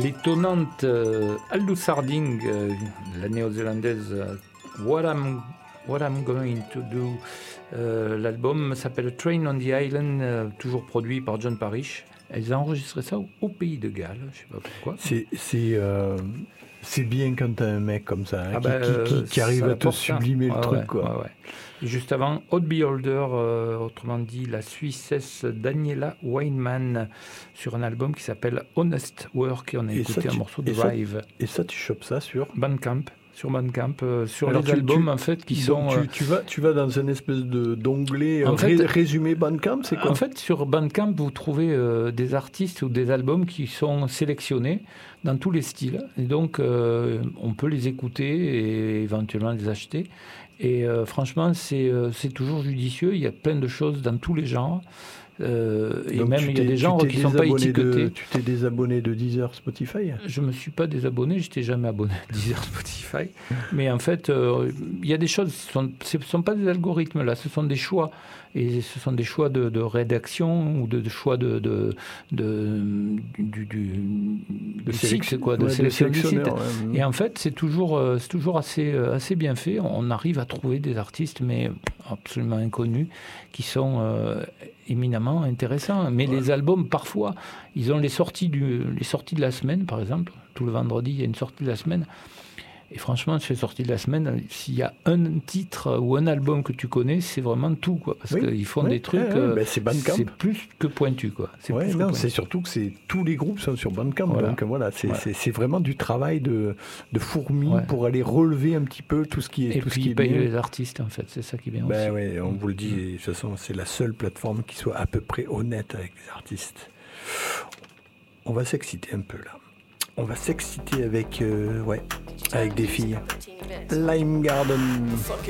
L'étonnante Aldous Harding, la néo-zélandaise What I'm Going to Do. L'album s'appelle Train on the Island, toujours produit par John Parrish. Elles ont enregistré ça au Pays de Galles, je ne sais pas pourquoi. C'est bien quand t'as un mec comme ça qui arrive à te sublimer le truc. Quoi. Ouais. Et juste avant, Odd Beholder, autrement dit la Suissesse Daniela Weinman, sur un album qui s'appelle Honest Work, et on a écouté un morceau de Drive. Et ça, tu chopes ça sur Bandcamp. Sur Bandcamp, sur les albums en fait qui sont. Tu vas dans une espèce d'onglet résumé Bandcamp, c'est quoi ? En fait, sur Bandcamp, vous trouvez des artistes ou des albums qui sont sélectionnés dans tous les styles, et donc on peut les écouter et éventuellement les acheter. Et franchement, c'est toujours judicieux. Il y a plein de choses dans tous les genres. Et donc même il y a des genres qui ne sont pas étiquetés. Tu t'es désabonné de Deezer, Spotify ? Je ne me suis pas désabonné, je n'étais jamais abonné à Deezer, Spotify. Mais en fait, il y a des choses, ce ne sont pas des algorithmes là, ce sont des choix. Et ce sont des choix de rédaction ou de choix de site, quoi, de sélection du site. Et en fait, c'est toujours assez bien fait. On arrive à trouver des artistes, mais absolument inconnus, qui sont éminemment intéressants. Mais les albums, parfois, ils ont les sorties de la semaine, par exemple. Tout le vendredi, il y a une sortie de la semaine. Et franchement, sur les sorties de la semaine, s'il y a un titre ou un album que tu connais, c'est vraiment tout, quoi. Parce qu'ils font des trucs, c'est plus que pointu, quoi. C'est surtout que tous les groupes sont sur Bandcamp. Voilà. Donc voilà, c'est vraiment du travail de fourmi pour aller relever un petit peu tout ce qui est. Et puis payer les artistes, en fait, c'est ça qui est bien aussi. Oui, on vous le dit, de toute façon, c'est la seule plateforme qui soit à peu près honnête avec les artistes. On va s'exciter un peu là. On va s'exciter avec des filles. Lime Garden. Fuck